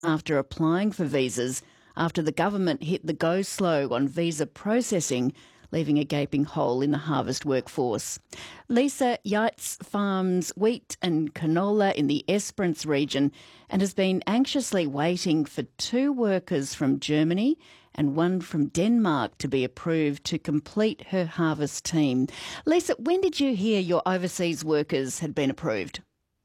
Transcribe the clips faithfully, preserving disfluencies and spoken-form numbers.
after applying for visas after the government hit the go slow on visa processing, leaving a gaping hole in the harvest workforce. Lisa Yates farms wheat and canola in the Esperance region and has been anxiously waiting for two workers from Germany and one from Denmark to be approved to complete her harvest team. Lisa, when did you hear your overseas workers had been approved?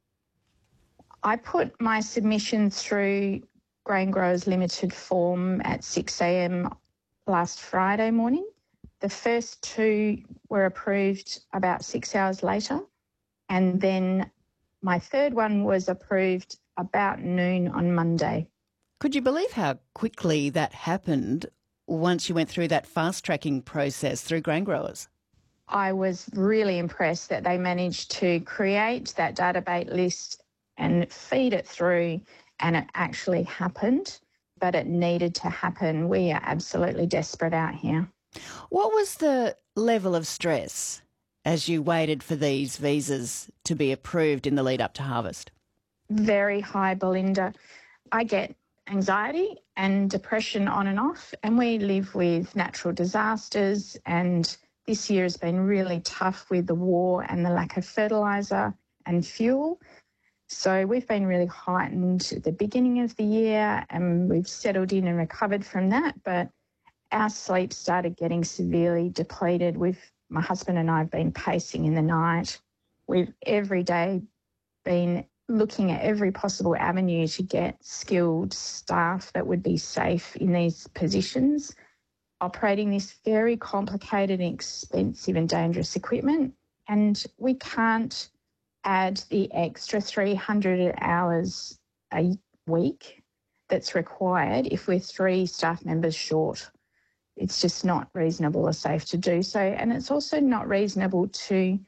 I put my submission through Grain Growers Limited form at six a m last Friday morning. The first two were approved about six hours later, and then my third one was approved about noon on Monday. Could you believe how quickly that happened once you went through that fast-tracking process through Grain Growers? I was really impressed that they managed to create that database list and feed it through, and it actually happened, but it needed to happen. We are absolutely desperate out here. What was the level of stress as you waited for these visas to be approved in the lead up to harvest? Very high, Belinda. I get anxiety and depression on and off, and we live with natural disasters, and this year has been really tough with the war and the lack of fertiliser and fuel. So we've been really heightened at the beginning of the year, and we've settled in and recovered from that, but our sleep started getting severely depleted. We've, my husband and I have been pacing in the night. We've every day been looking at every possible avenue to get skilled staff that would be safe in these positions, operating this very complicated and expensive and dangerous equipment. And we can't add the extra three hundred hours a week that's required if we're three staff members short. It's just not reasonable or safe to do so. And it's also not reasonable to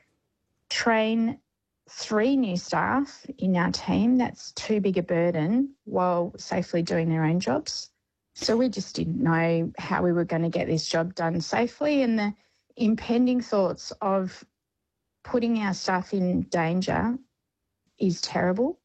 train three new staff in our team. That's too big a burden while safely doing their own jobs. So we just didn't know how we were going to get this job done safely, and the impending thoughts of putting our staff in danger is terrible.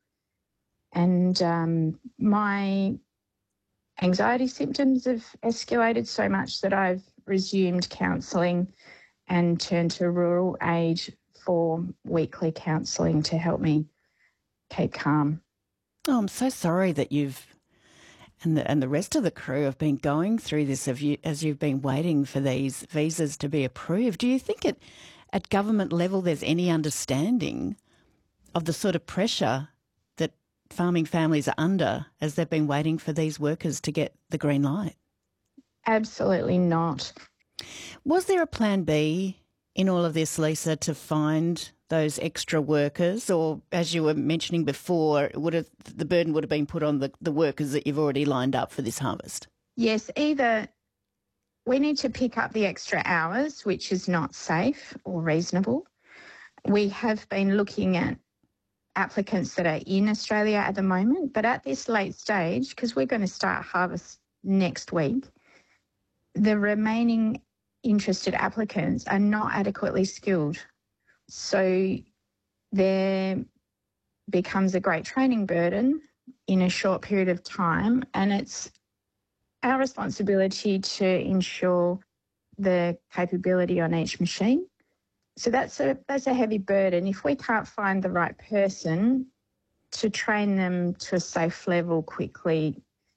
And um, my anxiety symptoms have escalated so much that I've resumed counselling and turned to Rural Aid for weekly counselling to help me keep calm. Oh, I'm so sorry that you've and the, and the rest of the crew have been going through this as, you, as you've been waiting for these visas to be approved. Do you think at, at government level there's any understanding of the sort of pressure that farming families are under as they've been waiting for these workers to get the green light? Absolutely not. Was there a plan B in all of this, Lisa, to find those extra workers, or as you were mentioning before, it would have, the burden would have been put on the, the workers that you've already lined up for this harvest? Yes, either we need to pick up the extra hours, which is not safe or reasonable. We have been looking at applicants that are in Australia at the moment, but at this late stage, because we're going to start harvest next week, the remaining interested applicants are not adequately skilled. So there becomes a great training burden in a short period of time, and it's our responsibility to ensure the capability on each machine. So that's a that's a heavy burden. If we can't find the right person to train them to a safe level quickly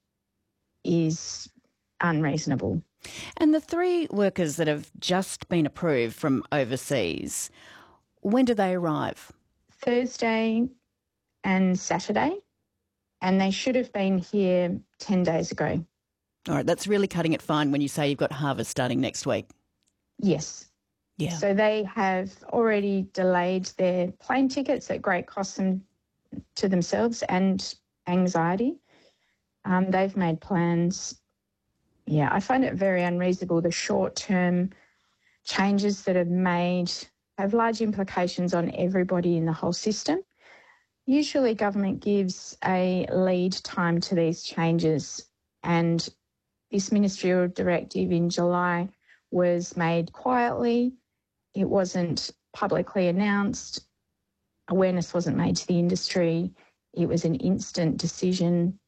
is unreasonable. And the three workers that have just been approved from overseas, when do they arrive? Thursday and Saturday, and they should have been here ten days ago. All right, that's really cutting it fine when you say you've got harvest starting next week. Yes. Yeah. So they have already delayed their plane tickets at great cost them, to themselves and anxiety. Um, they've made plans. Yeah, I find it very unreasonable. The short-term changes that are made have large implications on everybody in the whole system. Usually government gives a lead time to these changes, and this ministerial directive in July was made quietly. It wasn't publicly announced. Awareness wasn't made to the industry. It was an instant decision.